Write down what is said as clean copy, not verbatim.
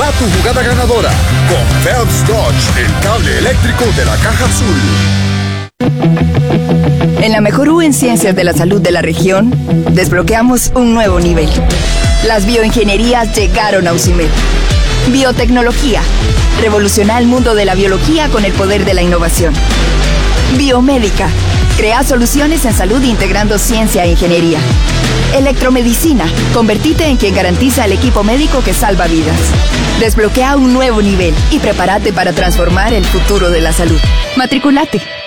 a tu jugada ganadora con Phelps Dodge, el cable eléctrico de la caja azul. En la mejor U en Ciencias de la Salud de la región, desbloqueamos un nuevo nivel. Las bioingenierías llegaron a UCIMED. Biotecnología. Revoluciona el mundo de la biología con el poder de la innovación. Biomédica. Crea soluciones en salud integrando ciencia e ingeniería. Electromedicina. Convertite en quien garantiza el equipo médico que salva vidas. Desbloquea un nuevo nivel y prepárate para transformar el futuro de la salud. Matriculate.